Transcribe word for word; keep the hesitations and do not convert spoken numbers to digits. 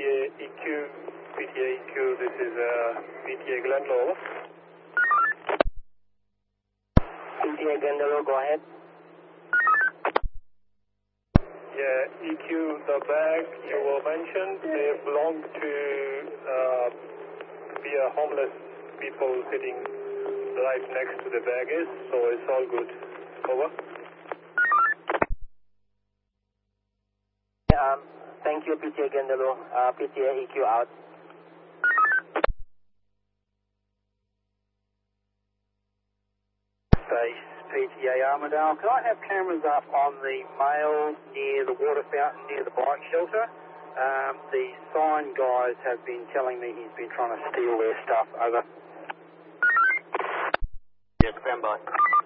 A E Q, P T A E Q, this is uh, P T A Glendalough. P T A Glendalough, go ahead. Yeah, E Q, the bag you were mentioned, they belong to uh, be a homeless people sitting right next to the baggage, so it's all good. Over. Um, thank you, P T A Glendalough. Uh, P T A E Q out. Base P T A Armidale. Can I have cameras up on the male near the water fountain near the bike shelter? Um, the sign guys have been telling me he's been trying to steal their stuff. Over. Yes, stand by.